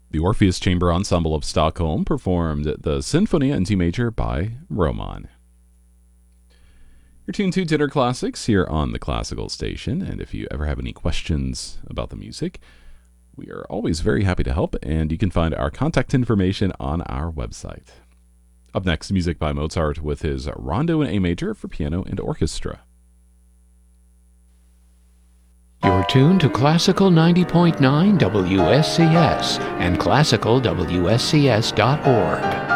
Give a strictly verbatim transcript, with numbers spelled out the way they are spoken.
The Orpheus Chamber Ensemble of Stockholm performed the Sinfonia in D major by Roman. You're tuned to Dinner Classics here on the Classical Station, and if you ever have any questions about the music, we are always very happy to help, and you can find our contact information on our website. Up next, music by Mozart with his Rondo in A major for piano and orchestra. You're tuned to Classical ninety point nine W S C S and classical W S C S dot org.